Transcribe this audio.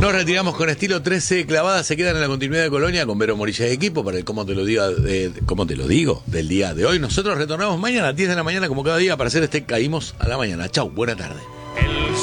Nos retiramos con estilo 13 clavadas. Se quedan en la continuidad de Colonia con Vero Morilla y equipo para el cómo te lo digo del día de hoy. Nosotros retornamos mañana a las 10 de la mañana como cada día para hacer este Caímos a la Mañana. Chau, buena tarde.